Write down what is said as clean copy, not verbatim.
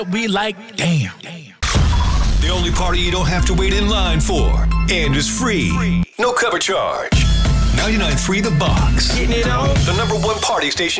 We like, damn. The only party you don't have to wait in line for. And is free. No cover charge. 99.3 The Box. Getting it on. The #1 party station.